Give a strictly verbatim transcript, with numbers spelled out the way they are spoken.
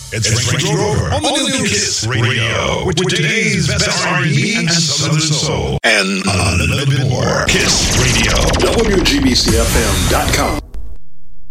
It's Frank Grover on the new Kiss Radio with today's best R and B and Southern Soul and a little bit more. Kiss Radio. W G B C F M dot com.